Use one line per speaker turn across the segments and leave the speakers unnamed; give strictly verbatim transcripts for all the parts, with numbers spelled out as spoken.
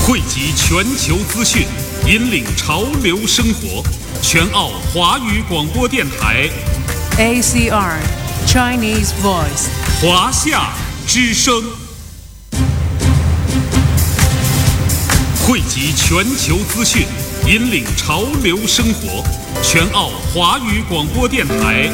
汇集全球资讯，引领潮流生活。全澳华语广播电台
A C R Chinese Voice
华夏之声，汇集全球资讯，引领潮流生活。全澳华语广播电台。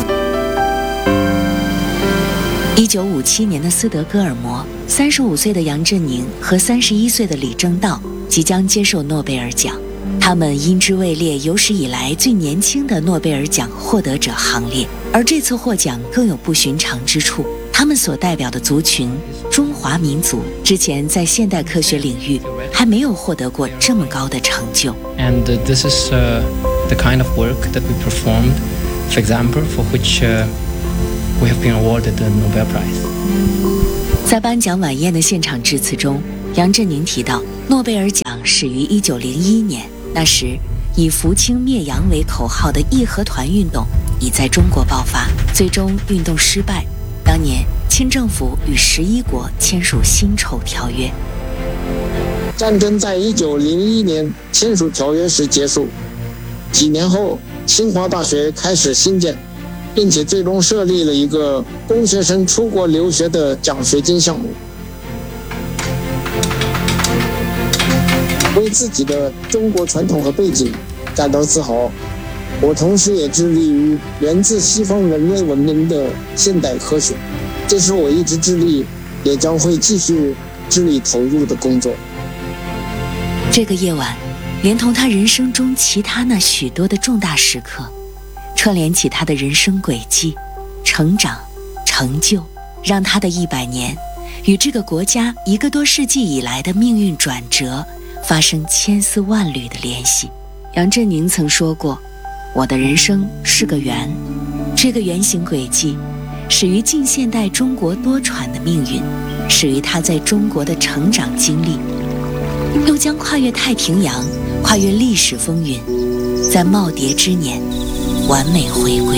一九五七年的斯德哥尔摩，三十五岁的杨振宁和三十一岁的李政道即将接受诺贝尔奖。他们因之位列有史以来最年轻的诺贝尔奖获得者行列。而这次获奖更有不寻常之处，他们所代表的族群中华民族之前在现代科学领域还没有获得过这么高的成就。
And uh, this is uh, the kind of work that we performed, for example, for which uh, we have been awarded the Nobel Prize.
在颁奖晚宴的现场致辞中，杨振宁提到，诺贝尔奖始于一九零一年，那时以扶清灭洋为口号的义和团运动已在中国爆发，最终运动失败。当年清政府与十一国签署辛丑条约。
战争在一九零一年签署条约时结束，几年后清华大学开始兴建，并且最终设立了一个供学生出国留学的奖学金项目。为自己的中国传统和背景感到自豪，我同时也致力于源自西方人类文明的现代科学，这是我一直致力，也将会继续致力投入的工作。
这个夜晚，连同他人生中其他那许多的重大时刻，串联起他的人生轨迹、成长、成就，让他的一百年与这个国家一个多世纪以来的命运转折发生千丝万缕的联系。杨振宁曾说过，我的人生是个圆，这个圆形轨迹始于近现代中国多舛的命运，始于他在中国的成长经历，又将跨越太平洋，跨越历史风云，在耄耋之年完美回归。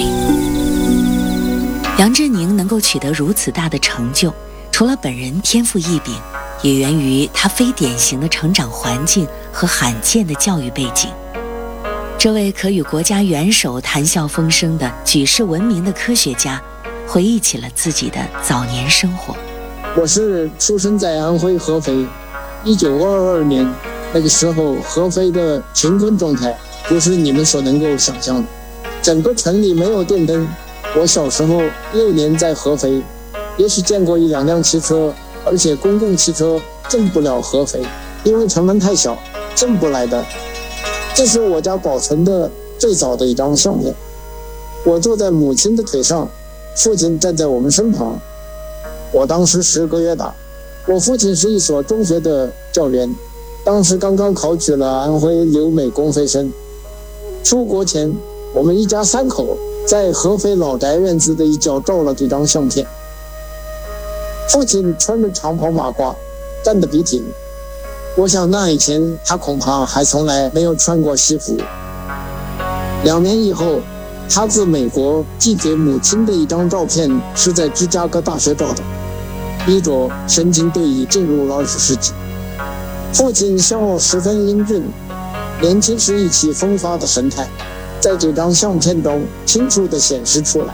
杨振宁能够取得如此大的成就，除了本人天赋异禀，也源于他非典型的成长环境和罕见的教育背景。这位可与国家元首谈笑风生的举世闻名的科学家，回忆起了自己的早年生活。
我是出生在安徽合肥，一九二二年，那个时候合肥的贫困状态不是你们所能够想象的，整个城里没有电灯。我小时候六年在合肥，也许见过一两辆汽车，而且公共汽车进不了合肥，因为城门太小，进不来的。这是我家保存的最早的一张相片，我坐在母亲的腿上，父亲站在我们身旁。我当时十个月大，我父亲是一所中学的教员，当时刚刚考取了安徽留美公费生。出国前，我们一家三口在合肥老宅院子的一角照了这张相片。父亲穿着长袍马褂，站得笔挺，我想那以前他恐怕还从来没有穿过西服。两年以后，他自美国寄给母亲的一张照片是在芝加哥大学照的，衣着神情对已进入了二十世纪。父亲笑十分英俊，年轻时意气风发的神态在这张相片中清楚地显示出来。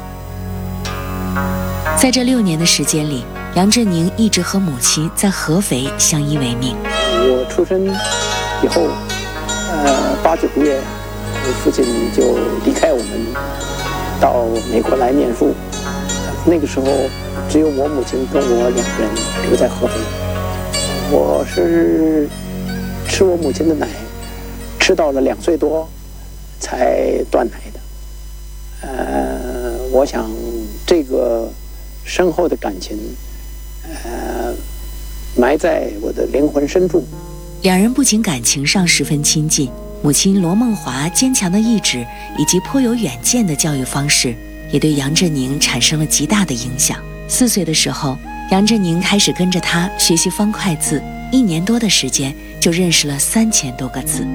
在这六年的时间里，杨振宁一直和母亲在合肥相依为命。
我出生以后，呃，八九个月，我父亲就离开我们，到美国来念书。那个时候，只有我母亲跟我两个人留在合肥。我是吃我母亲的奶，吃到了两岁多才断奶的。呃，我想这个深厚的感情，呃，埋在我的灵魂深处。
两人不仅感情上十分亲近，母亲罗梦华坚强的意志以及颇有远见的教育方式，也对杨振宁产生了极大的影响。四岁的时候，杨振宁开始跟着他学习方块字，一年多的时间就认识了三千多个字。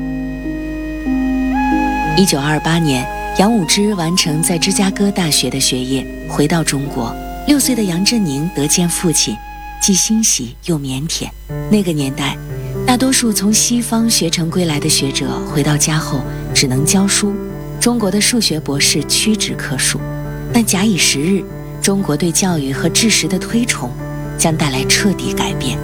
一九二八年，杨武之完成在芝加哥大学的学业，回到中国。六岁的杨振宁得见父亲，既欣喜又腼腆。那个年代， 大多数从西方学成归来的学者回到家后只能教书，中国的数学博士屈指可数。但假以时日，中国对教育和知识的推崇将带来彻底改变。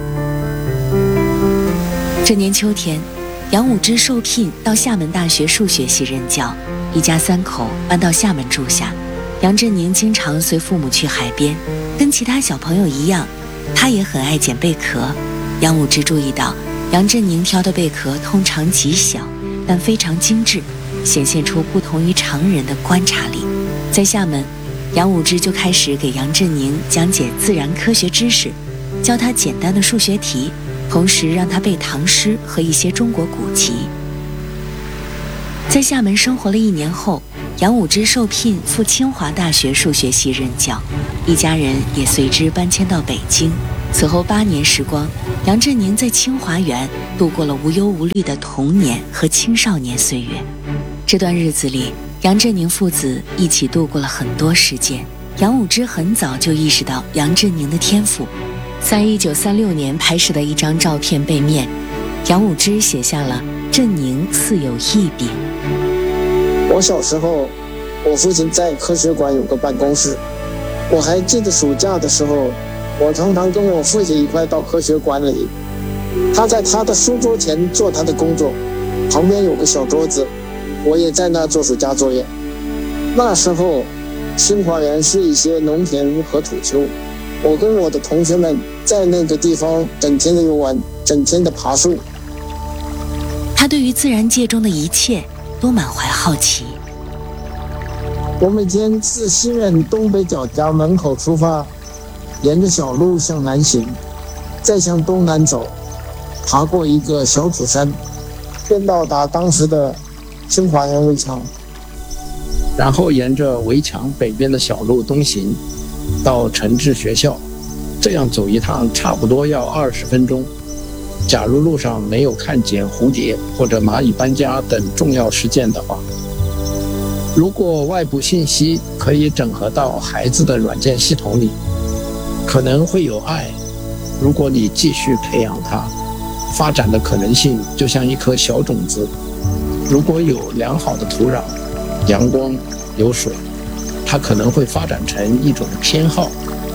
这年秋天，杨武之受聘到厦门大学数学系任教，一家三口搬到厦门住下。杨振宁经常随父母去海边，跟其他小朋友一样，他也很爱捡贝壳。杨武之注意到，杨振宁挑的贝壳通常极小，但非常精致，显现出不同于常人的观察力。在厦门，杨武之就开始给杨振宁讲解自然科学知识，教他简单的数学题，同时让他背唐诗和一些中国古籍。在厦门生活了一年后，杨武之受聘赴清华大学数学系任教，一家人也随之搬迁到北京。此后八年时光，杨振宁在清华园度过了无忧无虑的童年和青少年岁月。这段日子里，杨振宁父子一起度过了很多时间。杨武之很早就意识到杨振宁的天赋，在一九三六年拍摄的一张照片背面，杨武之写下了“振宁似有异禀”。
我小时候，我父亲在科学馆有个办公室，我还记得暑假的时候，我常常跟我父亲一块到科学馆里，他在他的书桌前做他的工作，旁边有个小桌子，我也在那做暑假作业。那时候清华园是一些农田和土丘，我跟我的同学们在那个地方整天的游玩，整天的爬树。
他对于自然界中的一切都满怀好奇。
我每天自西苑东北角家门口出发，沿着小路向南行，再向东南走，爬过一个小土山，便到达当时的清华园围墙，
然后沿着围墙北边的小路东行，到诚志学校。这样走一趟差不多要二十分钟。假如路上没有看见蝴蝶或者蚂蚁搬家等重要事件的话，如果外部信息可以整合到孩子的软件系统里，可能会有爱。如果你继续培养它，发展的可能性就像一颗小种子，如果有良好的土壤、阳光、有水，它可能会发展成一种偏好。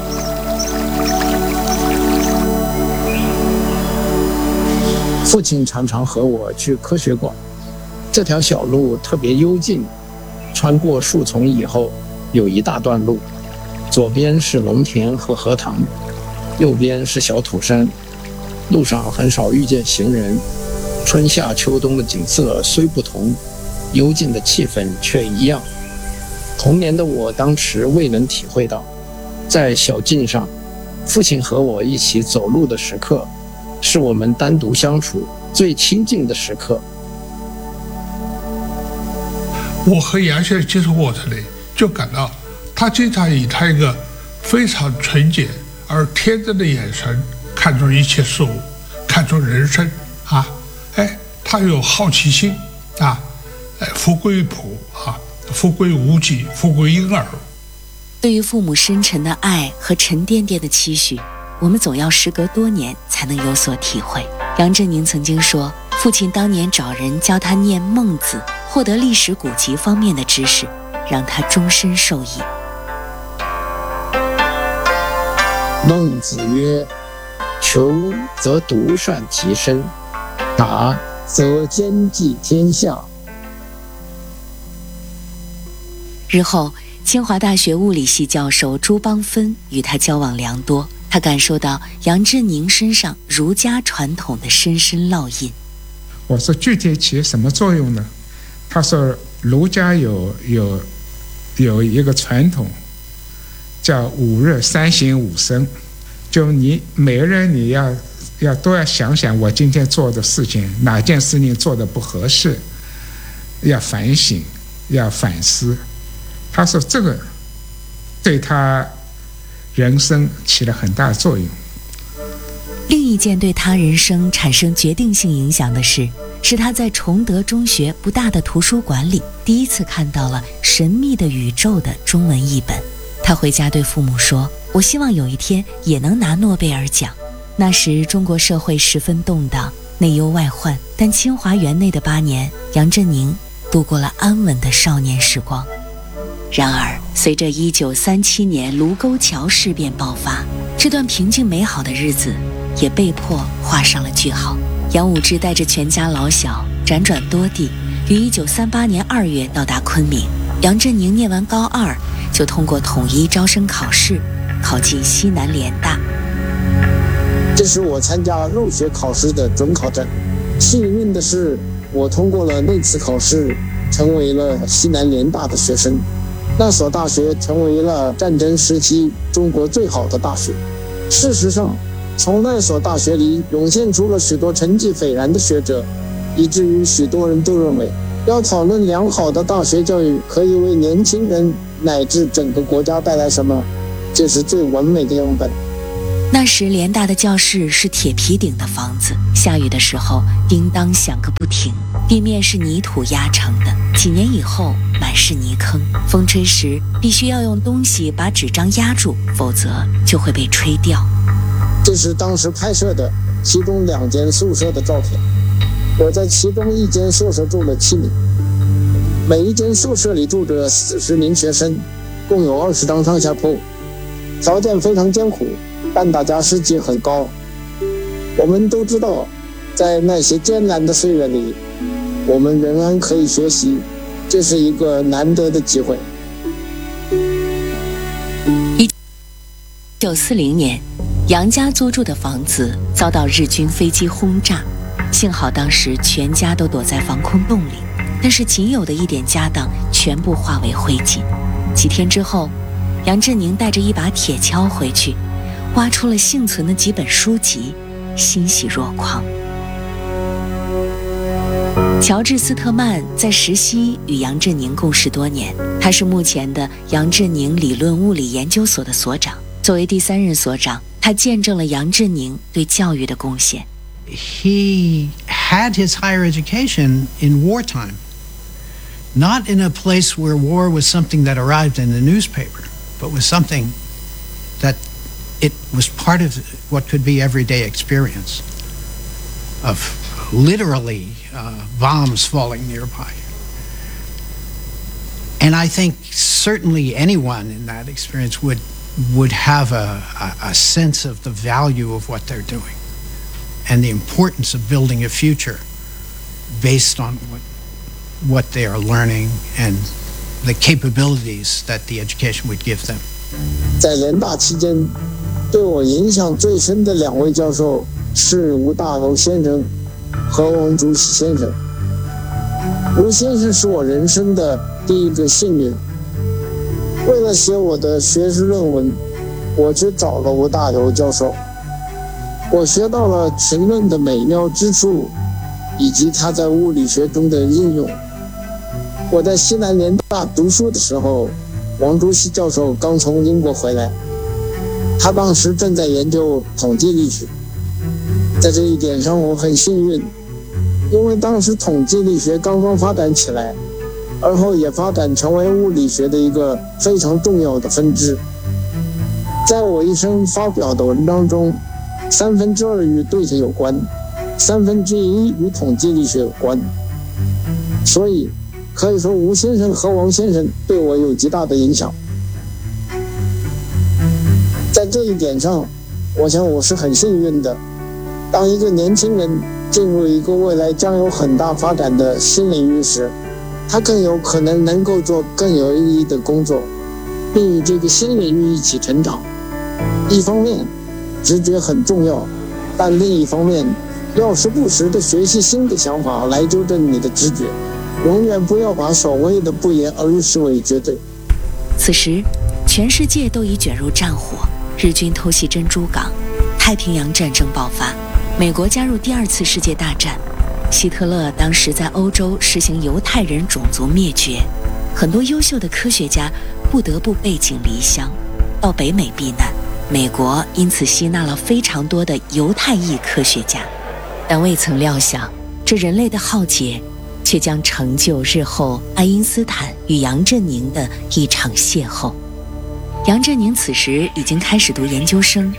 父亲常常和我去科学馆，这条小路特别幽静，穿过树丛以后有一大段路，左边是农田和荷塘，右边是小土山，路上很少遇见行人。春夏秋冬的景色虽不同，幽静的气氛却一样。童年的我当时未能体会到，在小径上，父亲和我一起走路的时刻，是我们单独相处最亲近的时刻。
我和杨先生接触过程里，就感到他经常以他一个非常纯洁而天真的眼神看出一切事物，看出人生啊，哎，他有好奇心啊，哎，富贵朴啊，富贵无极，富贵婴儿。
对于父母深沉的爱和沉甸甸的期许，我们总要时隔多年才能有所体会。杨振宁曾经说，父亲当年找人教他念孟子，获得历史古籍方面的知识，让他终身受益。
孟子曰：求则独善其身，达
则兼济天下。
日后，清华大学物理系教授朱邦芬与他交往良多，他感受到杨振宁身上儒家传统的深深烙印。
我说具体起什么作用呢？他说儒家有有有一个传统，叫五日三省吾身，就你每个人你要要都要想想，我今天做的事情哪件事情做的不合适，要反省，要反思。他说这个对他人生起了很大作用。
另一件对他人生产生决定性影响的事，是他在崇德中学不大的图书馆里第一次看到了《神秘的宇宙》的中文译本。他回家对父母说，我希望有一天也能拿诺贝尔奖。那时中国社会十分动荡， 内忧外患，但清华园内的八年，杨振宁度过了安稳的少年时光。然而，随着一九三七年卢沟桥事变爆发，这段平静美好的日子也被迫画上了句号。杨武之带着全家老小辗转多地，于一九三八年二月到达昆明。杨振宁念完高二，就通过统一招生考试，考进西南联大。
这是我参加入学考试的准考证。幸运的是，我通过了那次考试，成为了西南联大的学生。那所大学成为了战争时期中国最好的大学。事实上，从那所大学里涌现出了许多成绩斐然的学者，以至于许多人都认为，要讨论良好的大学教育可以为年轻人乃至整个国家带来什么，这是最完美的样本。
那时联大的教室是铁皮顶的房子，下雨的时候叮当响个不停，地面是泥土压成的，几年以后满是泥坑，风吹时必须要用东西把纸张压住，否则就会被吹掉。
这是当时拍摄的其中两间宿舍的照片，我在其中一间宿舍住了七年，每一间宿舍里住着四十名学生，共有二十张上下铺，条件非常艰苦，但大家士气很高。我们都知道，在那些艰难的岁月里，我们仍然可以学习，这是一个难得的机会。
一九四零年，杨家租住的房子遭到日军飞机轰炸，幸好当时全家都躲在防空洞里，但是仅有的一点家当全部化为灰烬。几天之后，杨振宁带着一把铁锹回去，挖出了幸存的几本书籍，欣喜若狂。乔治·斯特曼在实习与杨振宁共事多年，他是目前的杨振宁理论物理研究所的所长。作为第三任所长，他见证了杨振宁对教育的贡献。
He had his higher education in wartime, not in a place where war was something that arrived in the newspaper, but was something that it was part of what could be everyday experience of literally uh, bombs falling nearby. And I think certainly anyone in that experience would would have a, a, a sense of the value of what they're doing and the importance of building a future based on what what they are learning and the capabilities that the education would give them.
在联大期间，对我影响最深的两位教授是吴大猷先生和王竹溪先生。吴先生是我人生的第一个幸运。为了写我的学士论文，我去找了吴大猷教授。我学到了群论的美妙之处，以及它在物理学中的应用。我在西南联大读书的时候，王竹溪教授刚从英国回来，他当时正在研究统计力学。在这一点上我很幸运，因为当时统计力学刚刚发展起来，而后也发展成为物理学的一个非常重要的分支。在我一生发表的文章中，三分之二与对称有关，三分之一与统计力学有关。所以可以说吴先生和王先生对我有极大的影响。在这一点上，我想我是很幸运的。当一个年轻人进入一个未来将有很大发展的新领域时，他更有可能能够做更有意义的工作，并与这个新领域一起成长。一方面，直觉很重要，但另一方面，要时不时地学习新的想法来纠正你的直觉，永远不要把所谓的不言而喻视为绝对。
此时，全世界都已卷入战火，日军偷袭珍珠港，太平洋战争爆发，美国加入第二次世界大战。希特勒当时在欧洲实行犹太人种族灭绝，很多优秀的科学家不得不背井离乡，到北美避难。美国因此吸纳了非常多的犹太裔科学家，但未曾料想，这人类的浩劫却将成就日后爱因斯坦与杨振宁的一场邂逅。杨振宁此时已经开始读研究生，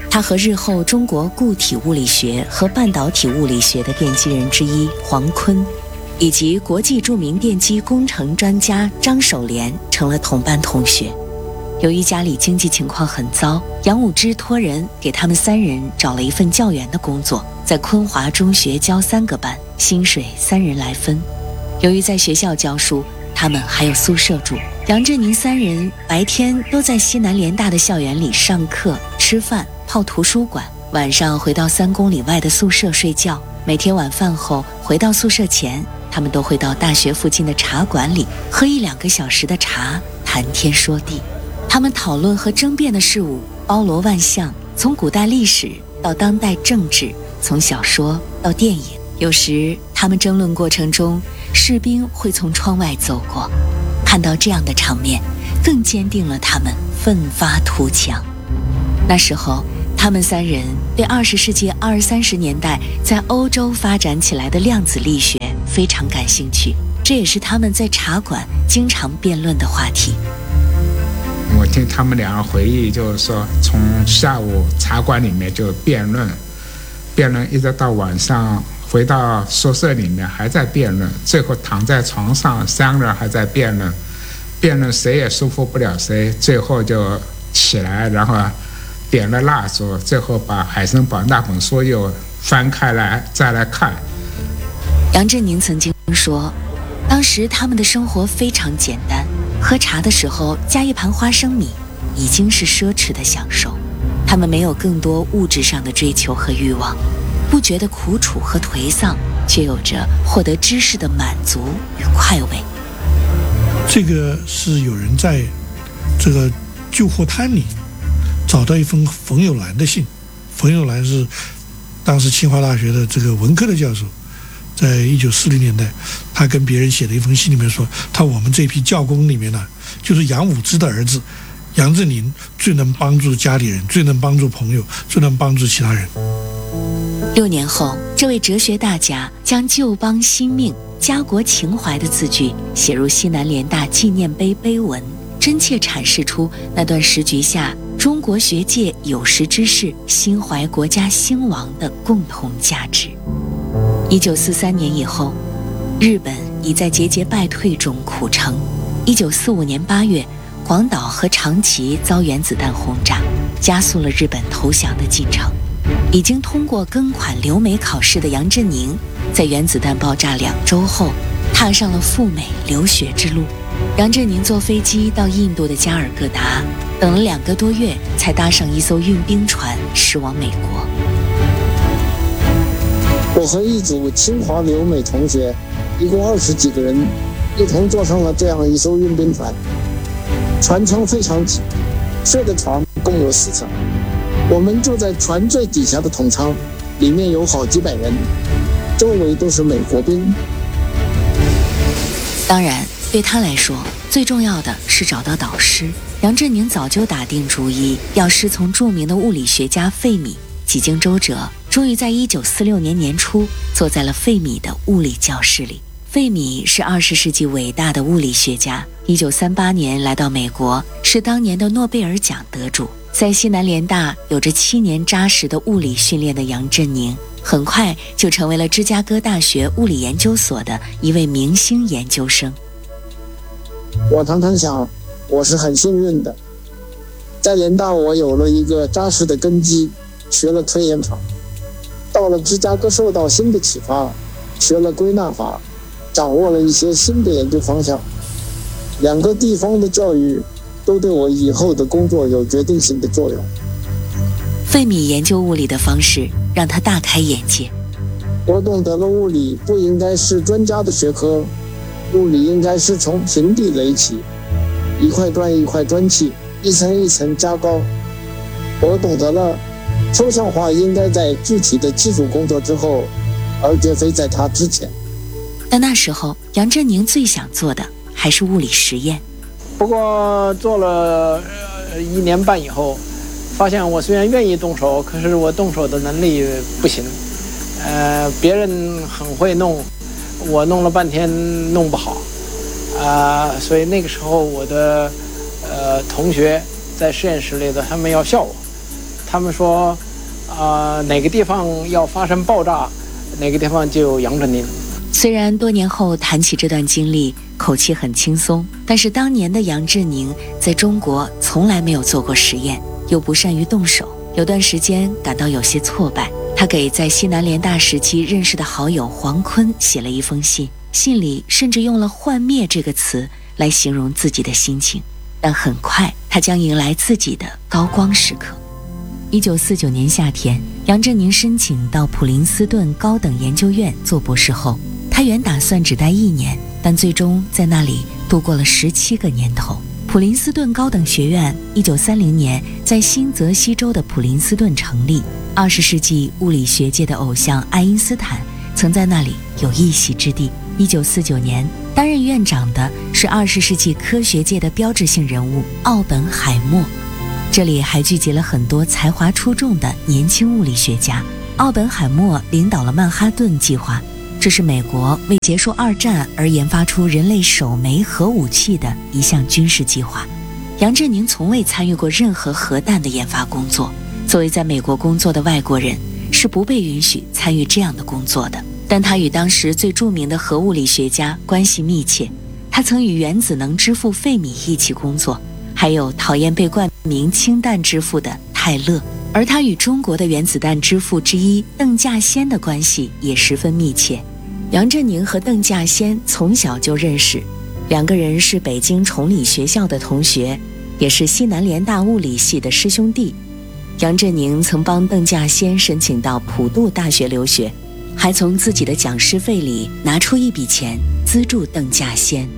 他和日后中国固体物理学和半导体物理学的奠基人之一黄坤，以及国际著名电机工程专家张守廉成了同班同学。由于家里经济情况很糟，杨武之托人给他们三人找了一份教员的工作，在昆华中学教三个班，薪水三人来分。由于在学校教书，他们还有宿舍住。杨振宁三人白天都在西南联大的校园里上课、吃饭、泡图书馆，晚上回到三公里外的宿舍睡觉。每天晚饭后回到宿舍前，他们都会到大学附近的茶馆里喝一两个小时的茶，谈天说地。他们讨论和争辩的事物包罗万象，从古代历史到当代政治，从小说到电影。有时他们争论过程中，士兵会从窗外走过，看到这样的场面，更坚定了他们奋发图强。那时候他们三人对二十世纪二三十年代在欧洲发展起来的量子力学非常感兴趣，这也是他们在茶馆经常辩论的话题。
我听他们两个回忆，就是说从下午茶馆里面就辩论，辩论一直到晚上回到宿舍里面还在辩论，最后躺在床上三个人还在辩论，辩论谁也说服不了谁，最后就起来，然后点了蜡烛，最后把海森堡那本书又翻开来再来看。
杨振宁曾经说，当时他们的生活非常简单，喝茶的时候加一盘花生米已经是奢侈的享受。他们没有更多物质上的追求和欲望，不觉得苦楚和颓丧，却有着获得知识的满足与快慰。
这个是有人在这个旧货摊里找到一封冯友兰的信。冯友兰是当时清华大学的这个文科的教授，在一九四零年代，他跟别人写的一封信里面说，他我们这批教工里面呢，就是杨武之的儿子杨振宁最能帮助家里人，最能帮助朋友，最能帮助其他人。
六年后，这位哲学大家将救邦新命、家国情怀的字句写入西南联大纪念碑碑文，真切阐释出那段时局下中国学界有识之士心怀国家兴亡的共同价值。一九四三年以后，日本已在节节败退中苦撑。一九四五年八月，广岛和长崎遭原子弹轰炸，加速了日本投降的进程。已经通过庚款留美考试的杨振宁，在原子弹爆炸两周后，踏上了赴美留学之路。杨振宁坐飞机到印度的加尔各答，等了两个多月，才搭上一艘运兵船驶往美国。
我和一组清华留美同学，一共二十几个人，一同坐上了这样一艘运兵船。船舱非常挤，睡的床共有四层。我们住在船最底下的筒舱，里面有好几百人，周围都是美国兵。
当然，对他来说，最重要的是找到导师。杨振宁早就打定主意要师从著名的物理学家费米，几经周折，终于在一九四六年年初坐在了费米的物理教室里。费米是二十世纪伟大的物理学家，一九三八年来到美国，是当年的诺贝尔奖得主。在西南联大有着七年扎实的物理训练的杨振宁，很快就成为了芝加哥大学物理研究所的一位明星研究生。
我常常想，我是很幸运的，在联大我有了一个扎实的根基，学了推演法；到了芝加哥受到新的启发，学了归纳法，掌握了一些新的研究方向。两个地方的教育都对我以后的工作有决定性的作用。
费米研究物理的方式让他大开眼界。
我懂得了物理不应该是专家的学科，物理应该是从平地垒起，一块砖一块砖砌，一层一层加高。我懂得了抽象化应该在具体的技术工作之后，而绝非在它之前。
但那时候杨振宁最想做的还是物理实验。
不过做了一年半以后，发现我虽然愿意动手，可是我动手的能力不行。呃，别人很会弄，我弄了半天弄不好。啊、呃，所以那个时候我的呃同学在实验室里的，他们要笑我，
他们说，啊、呃，哪个地方要发生爆炸，哪个地方就有杨振宁。
虽然多年后谈起这段经历，口气很轻松，但是当年的杨振宁在中国从来没有做过实验，又不善于动手，有段时间感到有些挫败。他给在西南联大时期认识的好友黄坤写了一封信，信里甚至用了幻灭这个词来形容自己的心情。但很快他将迎来自己的高光时刻。一九四九年夏天，杨振宁申请到普林斯顿高等研究院做博士后，他原打算只待一年，但最终在那里度过了十七个年头。普林斯顿高等学院一九三零年在新泽西州的普林斯顿成立，二十世纪物理学界的偶像爱因斯坦曾在那里有一席之地。一九四九年，担任院长的是二十世纪科学界的标志性人物奥本海默。这里还聚集了很多才华出众的年轻物理学家。奥本海默领导了曼哈顿计划，这是美国为结束二战而研发出人类首枚核武器的一项军事计划。杨振宁从未参与过任何核弹的研发工作，作为在美国工作的外国人，是不被允许参与这样的工作的。但他与当时最著名的核物理学家关系密切，他曾与原子能之父费米一起工作，还有讨厌被冠名氢弹之父的泰勒。而他与中国的原子弹之父之一邓稼先的关系也十分密切。杨振宁和邓稼先从小就认识，两个人是北京崇礼学校的同学，也是西南联大物理系的师兄弟。杨振宁曾帮邓稼先申请到普渡大学留学，还从自己的讲师费里拿出一笔钱资助邓稼先。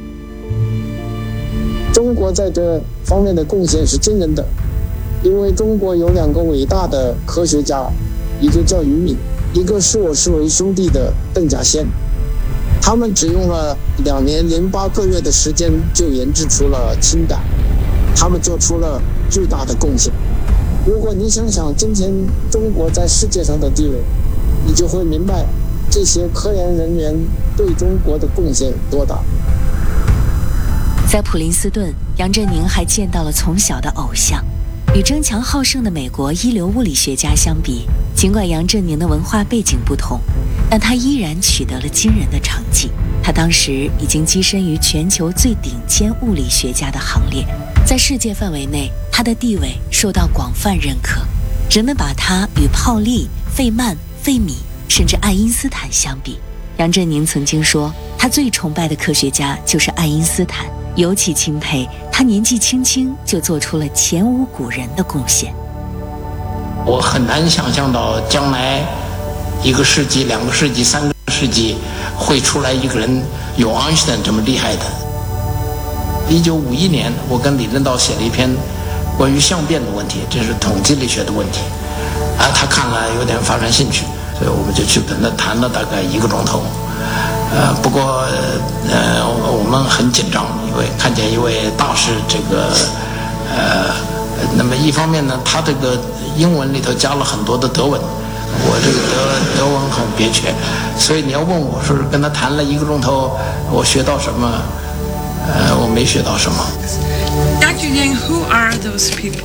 中国在这方面的贡献是惊人的，因为中国有两个伟大的科学家，一个叫于敏，一个是我视为兄弟的邓稼先。他们只用了两年零八个月的时间就研制出了氢弹，他们做出了巨大的贡献。如果你想想今天中国在世界上的地位，你就会明白这些科研人员对中国的贡献有多大。
在普林斯顿，杨振宁还见到了从小的偶像。与争强好胜的美国一流物理学家相比，尽管杨振宁的文化背景不同，但他依然取得了惊人的成绩。他当时已经跻身于全球最顶尖物理学家的行列，在世界范围内，他的地位受到广泛认可。人们把他与泡利、费曼、费米甚至爱因斯坦相比。杨振宁曾经说，他最崇拜的科学家就是爱因斯坦，尤其钦佩他年纪轻轻就做出了前无古人的贡献。
我很难想象到将来一个世纪、两个世纪、三个世纪会出来一个人有爱因斯坦这么厉害的。一九五一年，我跟李政道写了一篇关于相变的问题，这是统计力学的问题，啊，他看了有点发生兴趣，所以我们就去跟他谈了大概一个钟头。呃，不过呃，我们很紧张，因为看见一位大师，这个呃，那么一方面呢，他这个英文里头加了很多的德文，我这个德德文很憋屈，所以你要问我说跟他谈了一个钟头，我学到什么？呃，我没学到什么。
Doctor Yang, who are those people?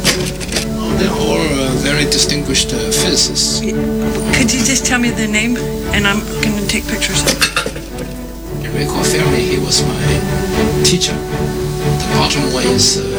They're all uh, very distinguished uh, physicists.
Could you just tell me their name? And I'm going to take pictures of them.
Enrico Fermi, he was my teacher. The bottom one is uh,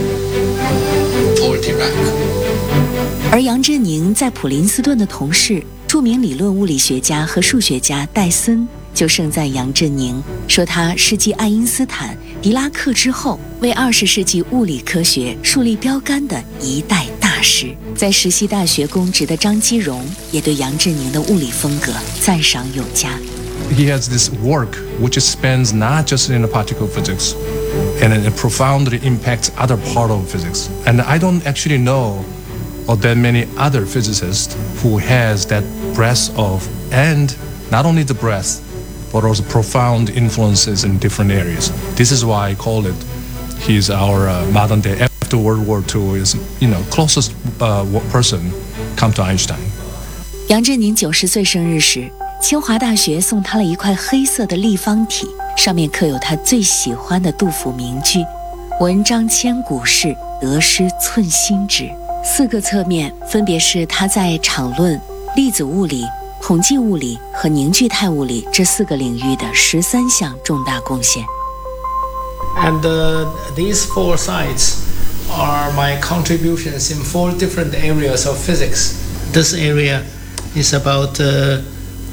uh, Paul Dirac.
而杨振宁在普林斯顿的同事，著名理论物理学家和数学家戴森就盛赞杨振宁，说他是继爱因斯坦、狄拉克之后，为二十世纪物理科学树立标杆的一代大师。在石溪大学公职的张基荣也对杨振宁的物理风格赞赏有加。
He has this work which spans not just in the particle physics, and it profoundly impacts other part of physics. And I don't actually know of that many other physicists who has that breadth of, and not only the breadth, but also profound influences in different areas. This is why I call it, he's our uh, modern day, after World War Two, is, you know, closest uh, person come to Einstein.
杨振宁九十岁生日时，清华大学送他了一块黑色的立方体，上面刻有他最喜欢的杜甫名句：文章千古事，得失寸心知。 四个侧面分别是他在场论、粒子物理、统计物理和凝聚态物理这四个领域的十三项重大贡献。
And uh, these four sites are my contributions in four different areas of physics. This area is about uh,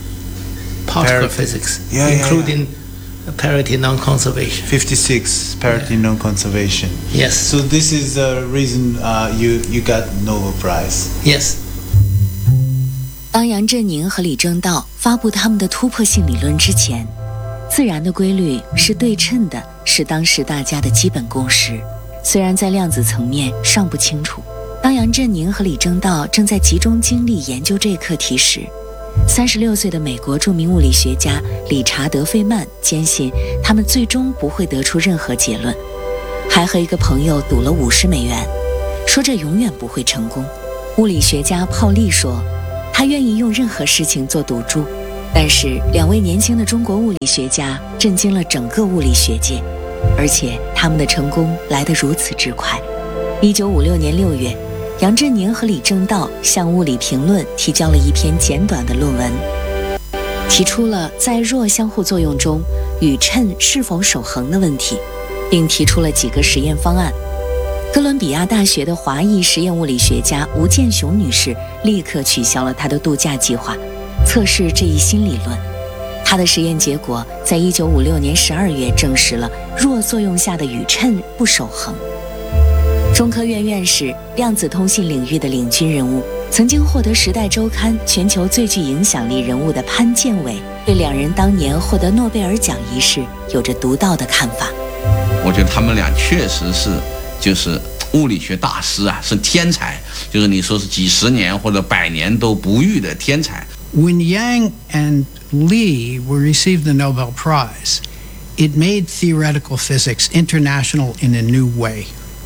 particle physics,
yeah,
including
yeah, yeah.
parity non-conservation.
fifty-six, parity yeah. non-conservation.
Yes.
So this is the reason uh, you, you got Nobel Prize.
Yes.
当杨振宁和李政道发布他们的突破性理论之前，自然的规律是对称的，是当时大家的基本共识。虽然在量子层面尚不清楚，当杨振宁和李政道正在集中精力研究这个课题时，三十六岁的美国著名物理学家理查德·费曼坚信他们最终不会得出任何结论，还和一个朋友赌了五十美元，说这永远不会成功。物理学家泡利说，他愿意用任何事情做赌注，但是两位年轻的中国物理学家震惊了整个物理学界，而且他们的成功来得如此之快。一九五六年六月，杨振宁和李政道向《物理评论》提交了一篇简短的论文，提出了在弱相互作用中宇称是否守恒的问题，并提出了几个实验方案。哥伦比亚大学的华裔实验物理学家吴健雄女士立刻取消了她的度假计划，测试这一新理论。她的实验结果在一九五六年十二月证实了弱作用下的宇称不守恒。中科院院士、量子通信领域的领军人物，曾经获得《时代周刊》全球最具影响力人物的潘建伟，对两人当年获得诺贝尔奖一事有着独到的看法。
我觉得他们俩确实是就是物理学大师啊，是天才，就是你说是几十年或者百年都不遇的天才。
When Yang and Lee were received the Nobel Prize, it made theoretical physics international in a new way.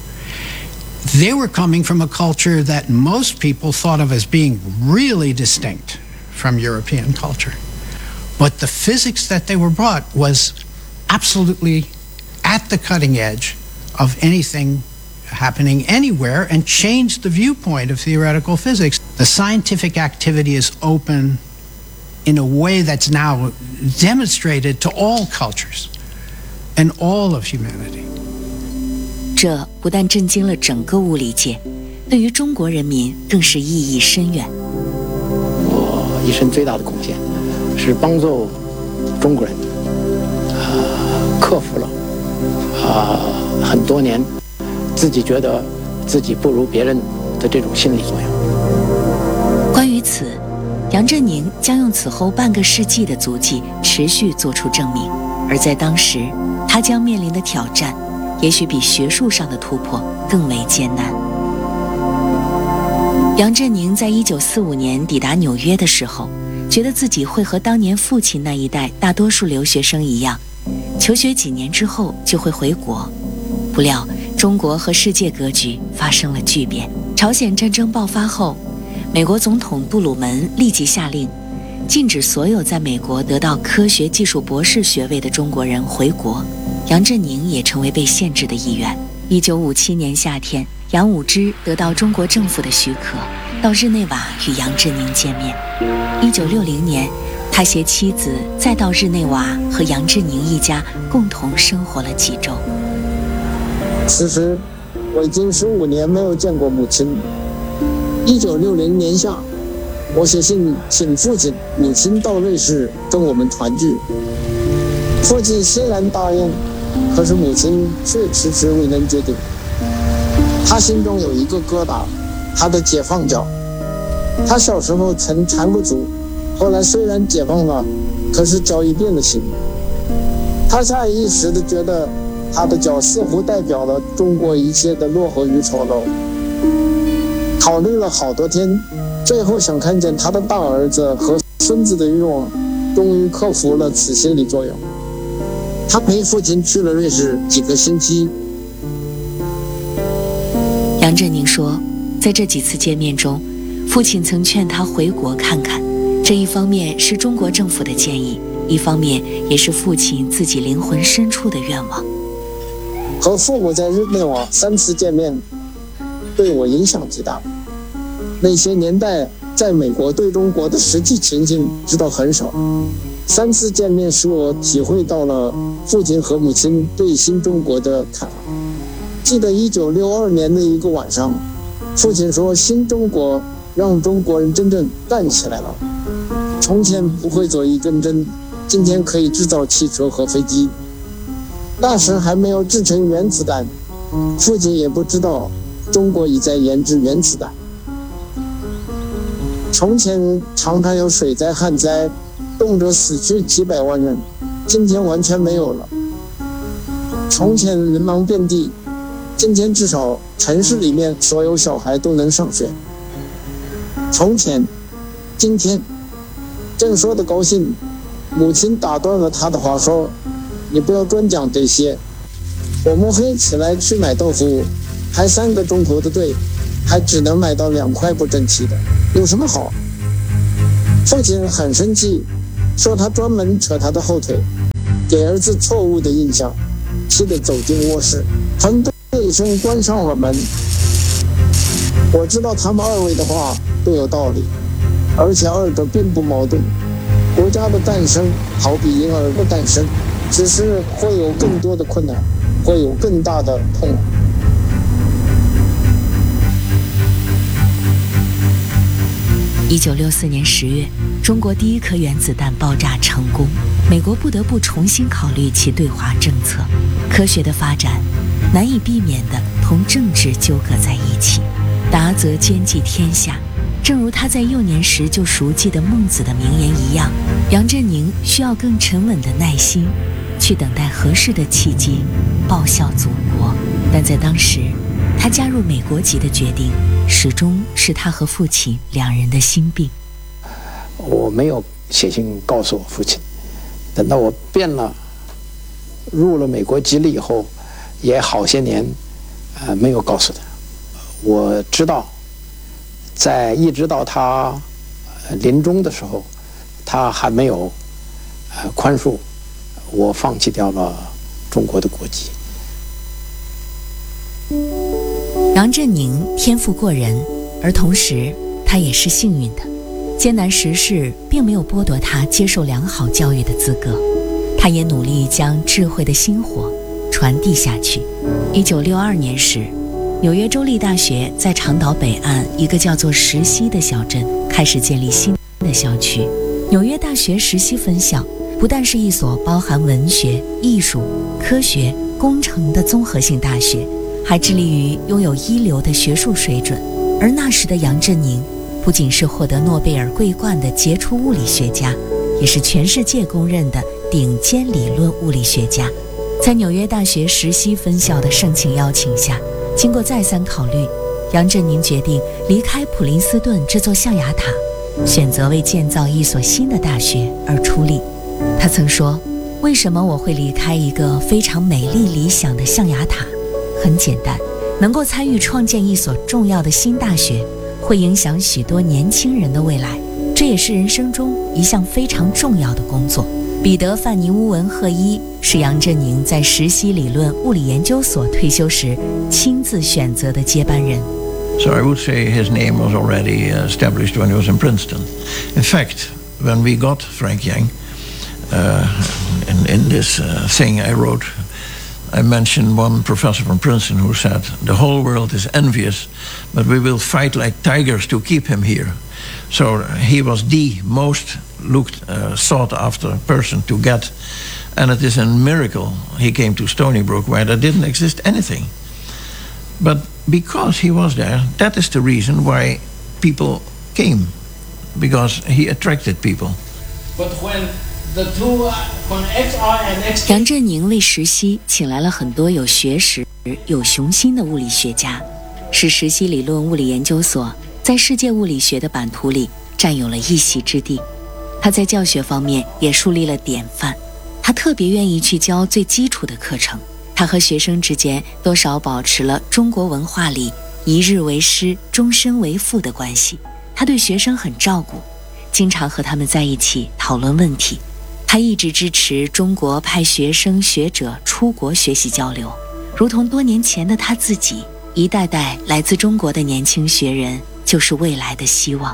They were coming from a culture that most people thought of as being really distinct from European culture. But the physics that they were brought was absolutely at the cutting edge of anything happening anywhere and changed the viewpoint of theoretical physics. The scientific activity is open in a way that's now demonstrated to all cultures and all of humanity.
这不但震惊了整个物理界，对于中国人民更是意义深远。
我一生最大的贡献是帮助中国人呃克服了呃很多年自己觉得自己不如别人的这种心理作用。
关于此，杨振宁将用此后半个世纪的足迹持续做出证明，而在当时，他将面临的挑战也许比学术上的突破更为艰难。杨振宁在一九四五年抵达纽约的时候，觉得自己会和当年父亲那一代大多数留学生一样，求学几年之后就会回国。不料中国和世界格局发生了巨变。朝鲜战争爆发后，美国总统杜鲁门立即下令禁止所有在美国得到科学技术博士学位的中国人回国，杨振宁也成为被限制的一员。一九五七年夏天，杨武之得到中国政府的许可，到日内瓦与杨振宁见面。一九六零年，他携妻子再到日内瓦和杨振宁一家共同生活了几周。
此时，我已经十五年没有见过母亲。一九六零年夏，我写信请父亲、母亲到瑞士跟我们团聚。父亲欣然答应，可是母亲却迟迟未能决定。他心中有一个疙瘩，他的解放脚。他小时候曾缠过足，后来虽然解放了，可是脚已变了形。他下意识地觉得他的脚似乎代表了中国一切的落后与丑陋。考虑了好多天，最后想看见他的大儿子和孙子的欲望，终于克服了此心理作用。他陪父亲去了瑞士几个星期。
杨振宁说，在这几次见面中，父亲曾劝他回国看看，这一方面是中国政府的建议，一方面也是父亲自己灵魂深处的愿望。
和父母在日内瓦三次见面， 对我影响极大。那些年代在美国对中国的实际情形知道很少，三次见面使我体会到了父亲和母亲对新中国的看法。记得一九六二年的一个晚上，父亲说新中国让中国人真正干起来了，从前不会做一根针，今天可以制造汽车和飞机。那时还没有制成原子弹，父亲也不知道中国已在研制原子弹。从前常常有水灾旱灾，动辄死去几百万人，今天完全没有了。从前人盲遍地，今天至少城市里面所有小孩都能上学。从前，今天，正说的高兴，母亲打断了他的话说：“你不要专讲这些。我摸黑起来去买豆腐，排三个钟头的队，还只能买到两块不争气的，有什么好？”父亲很生气，说他专门扯他的后腿，给儿子错误的印象，气得走进卧室，哼的一声关上了门。我知道他们二位的话都有道理，而且二者并不矛盾。国家的诞生好比婴儿的诞生，只是会有更多的困难，会有更大的痛苦。
一九六四年十月，中国第一颗原子弹爆炸成功，美国不得不重新考虑其对华政策。科学的发展难以避免地同政治纠葛在一起，达则兼济天下。正如他在幼年时就熟记的孟子的名言一样，杨振宁需要更沉稳的耐心，去等待合适的契机，报效祖国。但在当时，他加入美国籍的决定，始终是他和父亲两人的心病。
我没有写信告诉我父亲，等到我变了，入了美国籍了以后，也好些年，呃，没有告诉他。我知道，在一直到他临终的时候，他还没有呃宽恕我放弃掉了中国的国籍。
杨振宁天赋过人，而同时他也是幸运的。艰难时事并没有剥夺他接受良好教育的资格，他也努力将智慧的薪火传递下去。一九六二年时，纽约州立大学在长岛北岸一个叫做石溪的小镇开始建立新的校区。纽约大学石溪分校不但是一所包含文学、艺术、科学、工程的综合性大学，还致力于拥有一流的学术水准。而那时的杨振宁不仅是获得诺贝尔桂冠的杰出物理学家，也是全世界公认的顶尖理论物理学家。在纽约大学石溪分校的盛情邀请下，经过再三考虑，杨振宁决定离开普林斯顿这座象牙塔，选择为建造一所新的大学而出力。他曾说，为什么我会离开一个非常美丽理想的象牙塔？很简单，能够参与创建一所重要的新大学，会影响许多年轻人的未来，这也是人生中一项非常重要的工作。彼得·范尼乌文赫伊是杨振宁在石溪理论物理研究所退休时亲自选择的接班人。
So I would say his name was already established when he was in Princeton. In fact, when we got Frank Yang, uh, in, in this uh, thing I wrote, I mentioned one professor from Princeton who said, the whole world is envious, but we will fight like tigers to keep him here. So he was the most looked, uh, sought after person to get, and it is a miracle he came to Stony Brook where there didn't exist anything. But because he was there, that is the reason why people came, because he attracted people.
But when the two, when X I and X
杨振宁为石溪请来了很多有学识、有雄心的物理学家，使石溪理论物理研究所在世界物理学的版图里占有了一席之地。他在教学方面也树立了典范，他特别愿意去教最基础的课程。他和学生之间多少保持了中国文化里一日为师，终身为父的关系。他对学生很照顾，经常和他们在一起讨论问题。他一直支持中国派学生学者出国学习交流，如同多年前的他自己一代代来自中国的年轻学人就是未来的希望。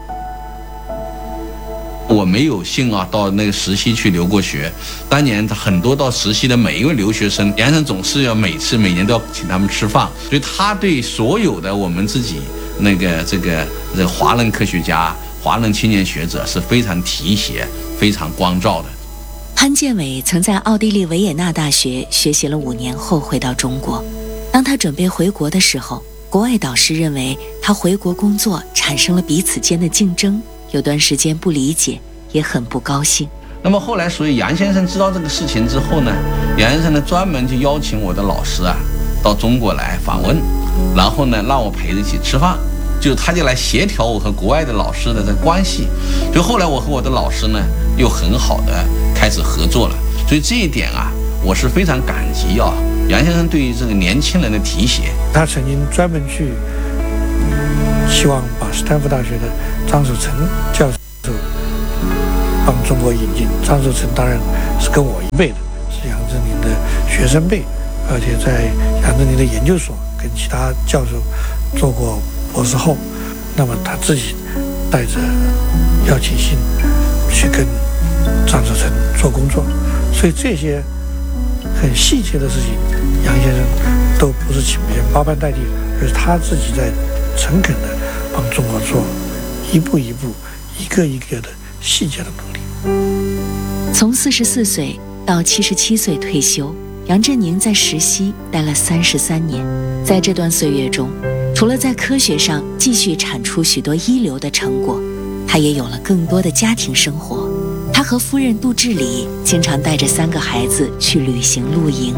我没有幸啊到那个实习去留过学，当年很多到实习的每一位留学生，杨先生总是要每次每年都要请他们吃饭，所以他对所有的我们自己那个这个这个华人科学家、华人青年学者是非常提携、非常关照的。
潘建伟曾在奥地利维也纳大学学习了五年后回到中国，当他准备回国的时候，国外导师认为他回国工作产生了彼此间的竞争，有段时间不理解，也很不高兴。
那么后来，所以杨先生知道这个事情之后呢，杨先生呢专门就邀请我的老师啊到中国来访问，然后呢让我陪着一起吃饭，就他就来协调我和国外的老师的这关系。就后来我和我的老师呢又很好的开始合作了，所以这一点啊我是非常感激啊杨先生对于这个年轻人的提携。
他曾经专门去希望把斯坦福大学的张守成教授帮中国引进。张守成当然是跟我一辈的，是杨振宁的学生辈，而且在杨振宁的研究所跟其他教授做过博士后。那么他自己带着邀请信去跟张守成做工作，所以这些很细节的事情，杨先生都不是请别人包办代替，而是他自己在诚恳地帮中国做一步一步、一个一个的细节的努力。
从四十四岁到七十七岁退休，杨振宁在实习待了三十三年。在这段岁月中，除了在科学上继续产出许多一流的成果，他也有了更多的家庭生活。他和夫人杜志礼经常带着三个孩子去旅行露营。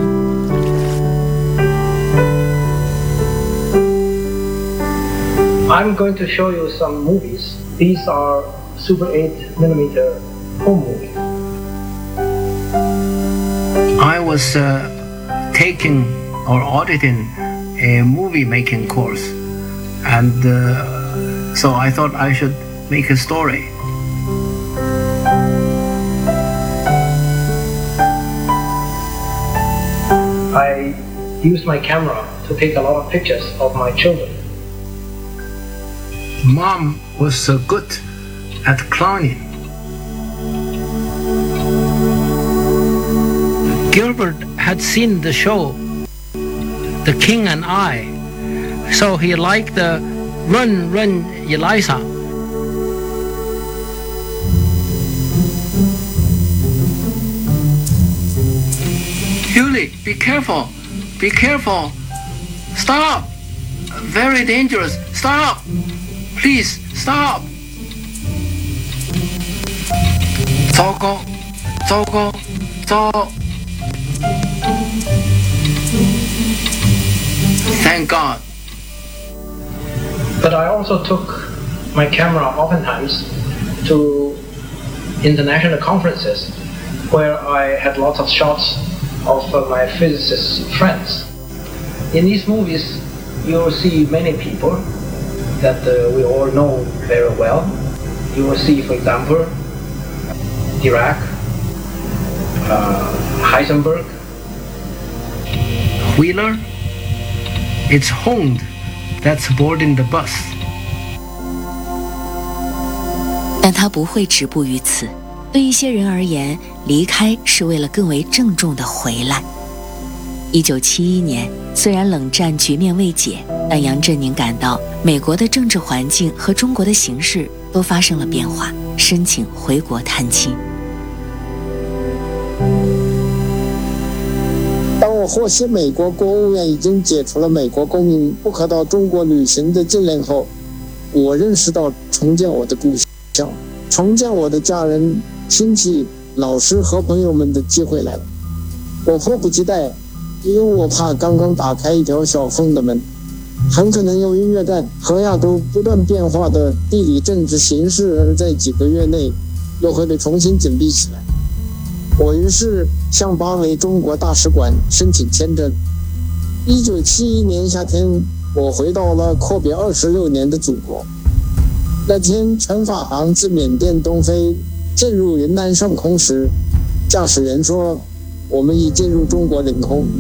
I'm going to show you some movies. These are Super eight millimeter home movies. I was uh, taking or auditing a movie making course, and uh, so I thought I should make a story. I used my camera to take a lot of pictures of my children. Mom was so good at clowning. Gilbert had seen the show, The King and I, so he liked the Run, Run, Eliza. Julie, be careful, be careful. Stop! Very dangerous. Stop! Please, stop! 糟糕，糟糕，糟。Thank God. But I also took my camera oftentimes to international conferences where I had lots of shots of uh, my physicist friends. In these movies, you will see many people that uh, we all know very well. You will see, for example, Dirac, uh, Heisenberg, Wheeler. It's Hond that's boarding the bus.
但他不会止步于此。对一些人而言，离开是为了更为郑重的回来。一九七一年，虽然冷战局面未解，但杨振宁感到美国的政治环境和中国的形势都发生了变化，申请回国探亲。
当我获悉美国国务院已经解除了美国公民不可到中国旅行的禁令后，我认识到重建我的故乡、重建我的家人、亲戚、老师和朋友们的机会来了。我迫不及待，因为我怕刚刚打开一条小缝的门，很可能由于越战和亚洲不断变化的地理政治形势而在几个月内又会被重新紧闭起来。我于是向巴维中国大使馆申请签证。一九七一年夏天，我回到了阔别二十六年的祖国。那天全法航自缅甸东飞进入云南上空时，驾驶员说我们已进入中国领空，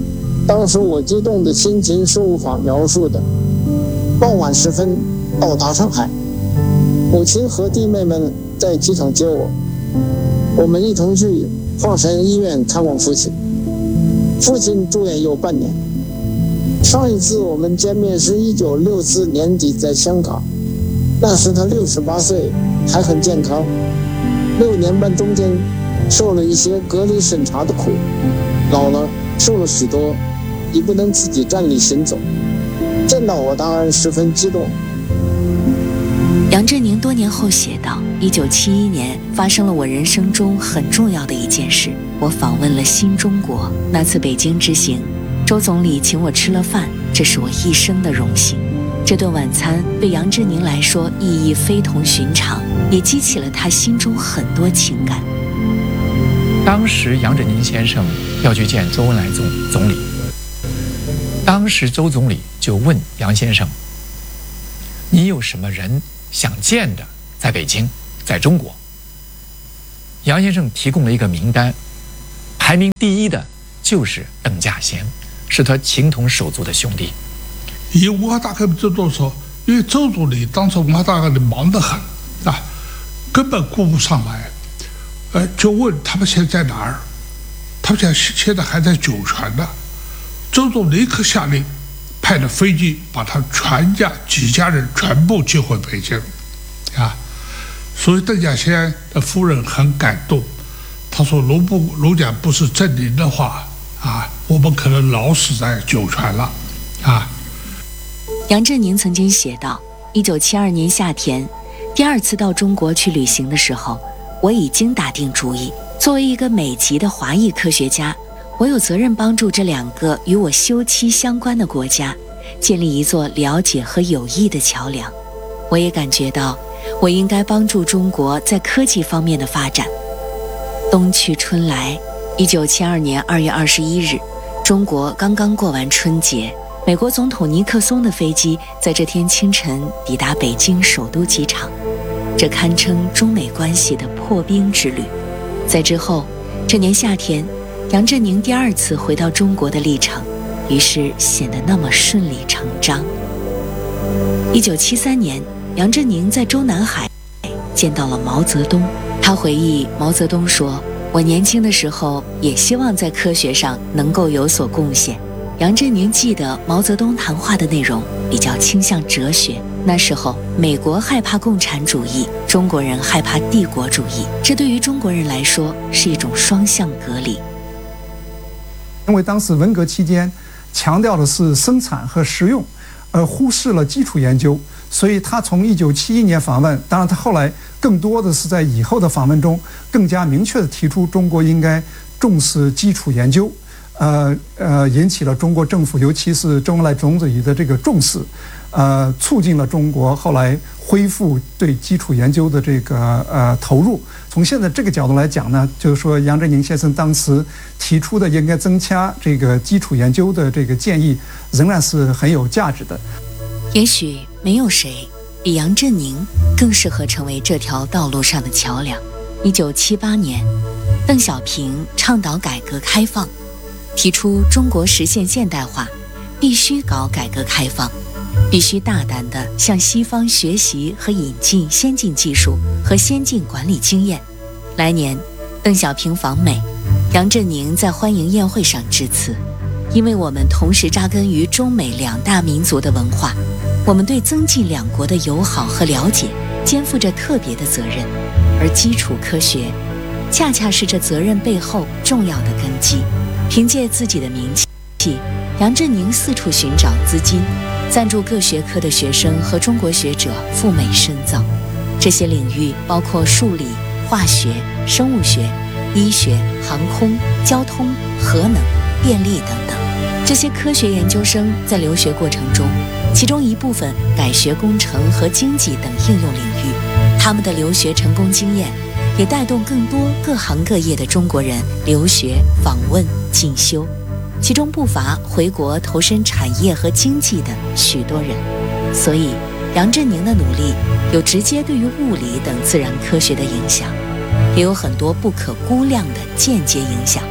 当时我激动的心情是无法描述的。傍晚时分到达上海，母亲和弟妹们在机场接我，我们一同去华山医院看望父亲。父亲住院有半年，上一次我们见面是一九六四年底在香港，那时他六十八岁，还很健康。六年半中间受了一些隔离审查的苦，老了瘦了许多，已不能自己站立行走。见到我当然十分激动。
杨振宁多年后写道，一九七一年发生了我人生中很重要的一件事，我访问了新中国。那次北京之行，周总理请我吃了饭，这是我一生的荣幸。这顿晚餐对杨振宁来说意义非同寻常，也激起了他心中很多情感。
当时杨振宁先生要去见周恩来总总理，当时周总理就问杨先生，你有什么人想见的在北京，在中国？杨先生提供了一个名单，排名第一的就是邓稼先，是他情同手足的兄弟。
以文化大革命这动说，因为周总理当时文化大革命忙得很啊，根本顾不上来，呃，就问他们现在在哪儿？他们现在现在还在酒泉呢。周总理立刻下令，派了飞机把他全家几家人全部接回北京，啊，所以邓稼先的夫人很感动，他说：“如不如果不是郑宁的话，啊，我们可能老死在酒泉了，啊。”
杨振宁曾经写道：一九七二年夏天，第二次到中国去旅行的时候，我已经打定主意，作为一个美籍的华裔科学家，我有责任帮助这两个与我休戚相关的国家建立一座了解和友谊的桥梁。我也感觉到我应该帮助中国在科技方面的发展。冬去春来，一九七二年二月二十一日，中国刚刚过完春节，美国总统尼克松的飞机在这天清晨抵达北京首都机场，这堪称中美关系的破冰之旅。在之后，这年夏天，杨振宁第二次回到中国的历程，于是显得那么顺理成章。一九七三年，杨振宁在中南海见到了毛泽东。他回忆，毛泽东说：“我年轻的时候也希望在科学上能够有所贡献。”杨振宁记得毛泽东谈话的内容比较倾向哲学。那时候，美国害怕共产主义，中国人害怕帝国主义，这对于中国人来说是一种双向隔离。
因为当时文革期间强调的是生产和实用，而忽视了基础研究，所以他从一九七一年访问，当然他后来更多的是在以后的访问中更加明确地提出中国应该重视基础研究，呃呃，引起了中国政府，尤其是周恩来总理的这个重视，呃，促进了中国后来恢复对基础研究的这个呃投入。从现在这个角度来讲呢，就是说杨振宁先生当时提出的应该增加这个基础研究的这个建议，仍然是很有价值的。
也许没有谁比杨振宁更适合成为这条道路上的桥梁。一九七八年，邓小平倡导改革开放，提出中国实现现代化必须搞改革开放，必须大胆地向西方学习和引进先进技术和先进管理经验。来年，邓小平访美，杨振宁在欢迎宴会上致辞，因为我们同时扎根于中美两大民族的文化，我们对增进两国的友好和了解肩负着特别的责任，而基础科学恰恰是这责任背后重要的根基。凭借自己的名气，杨振宁四处寻找资金，赞助各学科的学生和中国学者赴美深造。这些领域包括数理、化学、生物学、医学、航空、交通、核能、电力等等。这些科学研究生在留学过程中，其中一部分改学工程和经济等应用领域，他们的留学成功经验也带动更多各行各业的中国人留学、访问、进修，其中不乏回国投身产业和经济的许多人。所以，杨振宁的努力有直接对于物理等自然科学的影响，也有很多不可估量的间接影响。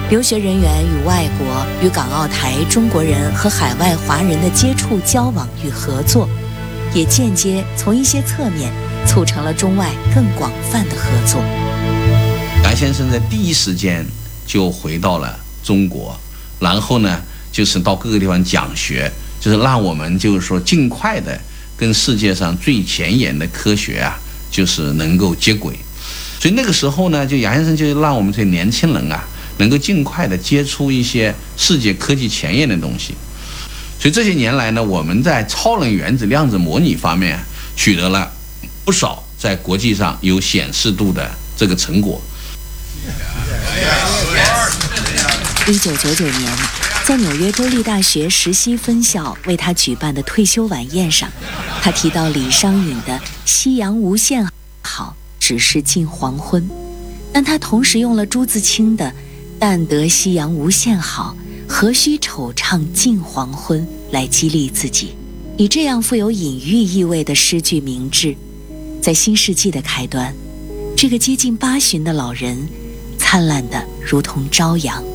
留学人员与外国、与港澳台中国人和海外华人的接触、交往与合作，也间接从一些侧面促成了中外更广泛的合作。
杨先生在第一时间就回到了中国，然后呢，就是到各个地方讲学，就是让我们就是说尽快的跟世界上最前沿的科学啊，就是能够接轨。所以那个时候呢，就杨先生就让我们这些年轻人啊，能够尽快的接触一些世界科技前沿的东西。所以这些年来呢，我们在超能原子量子模拟方面取得了不少在国际上有显示度的这个成果。
一九九九年，在纽约州立大学石溪分校为他举办的退休晚宴上，他提到李商隐的“夕阳无限好，只是近黄昏”，但他同时用了朱自清的“但得夕阳无限好，何须惆怅近黄昏”来激励自己，以这样富有隐喻意味的诗句明志，在新世纪的开端，这个接近八旬的老人，灿烂的如同朝阳。